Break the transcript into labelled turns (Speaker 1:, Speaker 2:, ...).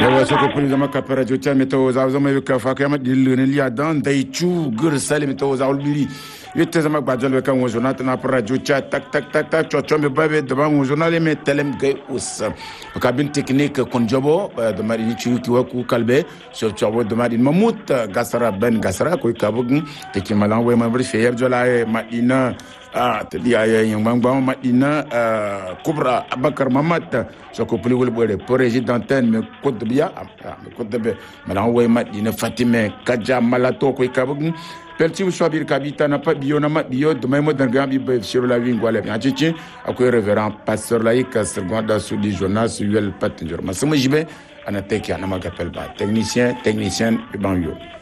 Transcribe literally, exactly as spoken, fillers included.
Speaker 1: yawa soko puli zama kapara jota meto za zama yuka fa kama dilune liya dan dai chu gur sale meto za ulbili yete zama gbajal ka won jonat na para jota tak tak tak tak chocho me babe de ba won jonal me telem gay us kabine technique kon jobo de mari chu ki waku kalbe so chobo de mari mamut gasara ben gasara ko kabug te ki malan we ma bri feyer jola madina ah te dia yang bang bang madina kubra abakar mamat so ko puli wol bore présidenten me côte bia me côte be malan we madina fatime kaja malato ko kabug pelti uswabir kabita na pa biona ma bio de même dans gambi be sur la vie ngwale ya chichi akoy révérend pasteur laïque seconda sous du journal sur le patinjor ma sama jibe ana teki ana ma kapel ba technicien technicien banyo